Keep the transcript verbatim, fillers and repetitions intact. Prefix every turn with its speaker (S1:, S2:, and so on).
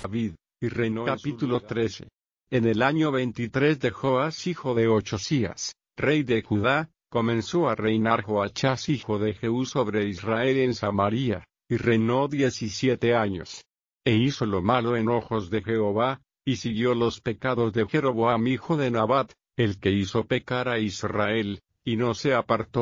S1: David, y reinó. Capítulo trece. En el año veintitrés de Joás hijo de Ochzías, rey de Judá, comenzó a reinar Joachás hijo de Jehú sobre Israel en Samaria, y reinó diecisiete años. E hizo lo malo en ojos de Jehová, y siguió los pecados de Jeroboam hijo de Nabat, el que hizo pecar a Israel, y no se apartó